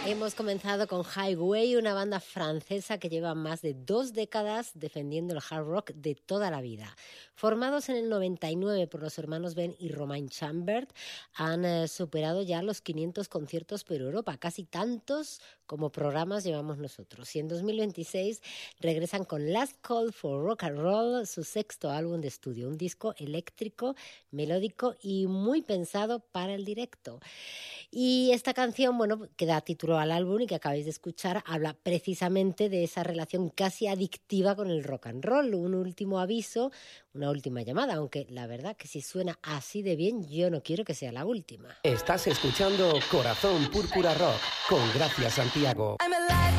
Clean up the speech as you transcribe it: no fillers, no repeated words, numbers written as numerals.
Hemos comenzado con Highway, una banda francesa que lleva más de 2 décadas defendiendo el hard rock de toda la vida. Formados en el 99 por los hermanos Ben y Romain Chambert, han superado ya los 500 conciertos por Europa, casi tantos como programas llevamos nosotros. Y en 2026 regresan con Last Call for Rock and Roll, su sexto álbum de estudio, un disco eléctrico, melódico y muy pensado para el directo. Y esta canción, bueno, que da título al álbum y que acabáis de escuchar, habla precisamente de esa relación casi adictiva con el rock and roll. Un último aviso, una última llamada, aunque la verdad que si suena así de bien, yo no quiero que sea la última. Estás escuchando Corazón Púrpura Rock con Gracia Santiago. I'm alive.